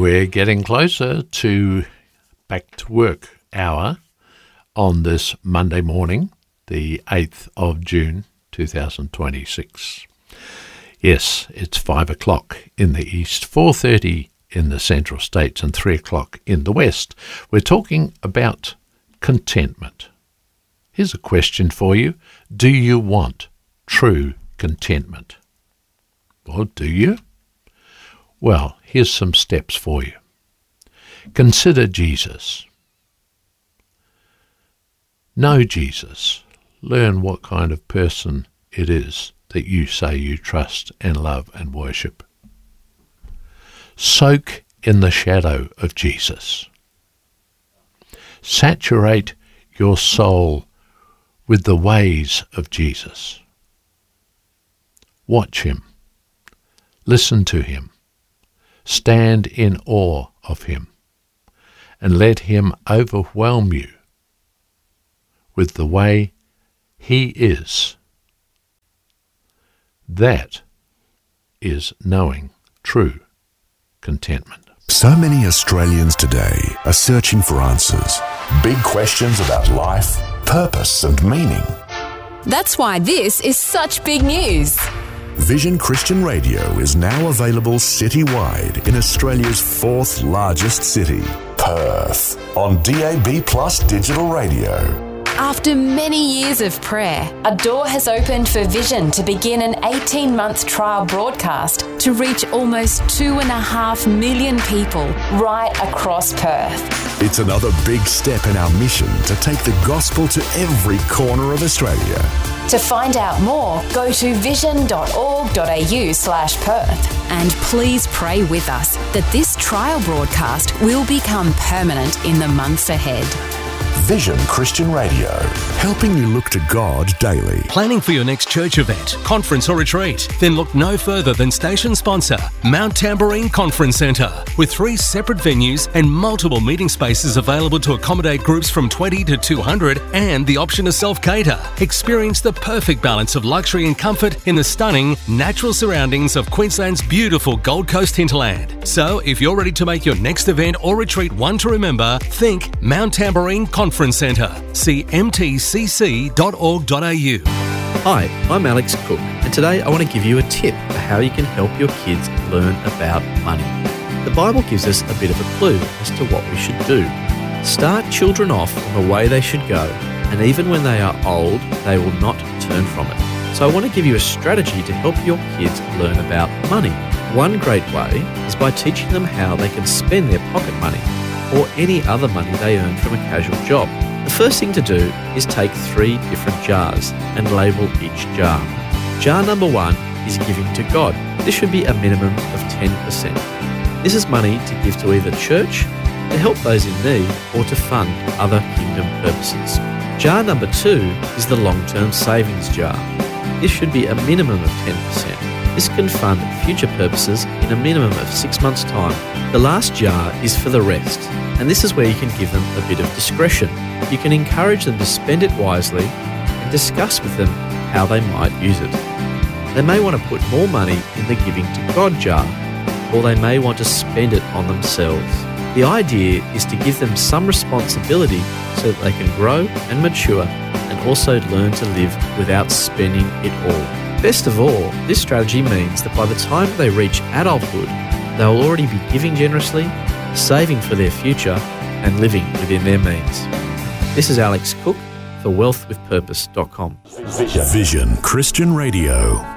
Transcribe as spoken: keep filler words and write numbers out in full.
we're getting closer to back to work hour on this Monday morning, the eighth of June, two thousand twenty-six. Yes, it's five o'clock in the east, four thirty in the central states, and three o'clock in the west. We're talking about contentment. Here's a question for you. Do you want true contentment? Well, do you? Well, here's some steps for you. Consider Jesus. Know Jesus. Learn what kind of person it is that you say you trust and love and worship. Soak in the shadow of Jesus. Saturate your soul with the ways of Jesus. Watch him. Listen to him. Stand in awe of him. And let him overwhelm you with the way he is. That is knowing true contentment. So many Australians today are searching for answers. Big questions about life, purpose and meaning. That's why this is such big news. Vision Christian Radio is now available citywide in Australia's fourth largest city, Perth, on D A B Plus Digital Radio. After many years of prayer, a door has opened for Vision to begin an eighteen-month trial broadcast to reach almost two and a half million people right across Perth. It's another big step in our mission to take the gospel to every corner of Australia. To find out more, go to vision.org.au slash Perth. And please pray with us that this trial broadcast will become permanent in the months ahead. Vision Christian Radio, helping you look to God daily. Planning for your next church event, conference or retreat? Then look no further than station sponsor, Mount Tamborine Conference Centre. With three separate venues and multiple meeting spaces available to accommodate groups from twenty to two hundred and the option to self-cater. Experience the perfect balance of luxury and comfort in the stunning, natural surroundings of Queensland's beautiful Gold Coast hinterland. So, if you're ready to make your next event or retreat one to remember, think Mount Tamborine Conference Centre. See m t c c dot org dot a u. Hi, I'm Alex Cook, and today I want to give you a tip for how you can help your kids learn about money. The Bible gives us a bit of a clue as to what we should do. Start children off on the way they should go, and even when they are old, they will not turn from it. So I want to give you a strategy to help your kids learn about money. One great way is by teaching them how they can spend their pocket money or any other money they earn from a casual job. The first thing to do is take three different jars and label each jar. Jar number one is giving to God. This should be a minimum of ten percent. This is money to give to either church, to help those in need, or to fund other kingdom purposes. Jar number two is the long-term savings jar. This should be a minimum of ten percent. This can fund future purposes in a minimum of six months' time. The last jar is for the rest, and this is where you can give them a bit of discretion. You can encourage them to spend it wisely and discuss with them how they might use it. They may want to put more money in the giving to God jar, or they may want to spend it on themselves. The idea is to give them some responsibility so that they can grow and mature and also learn to live without spending it all. Best of all, this strategy means that by the time they reach adulthood, they will already be giving generously, saving for their future, and living within their means. This is Alex Cook for wealth with purpose dot com. Vision Christian Radio.